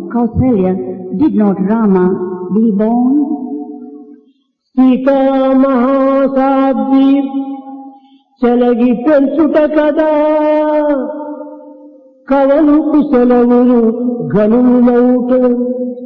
Kausalya, did not Rama be born? Sita మహాసాధ్వి చలగి పెంచుట కదా కవలు కుశలవులు గనులవుట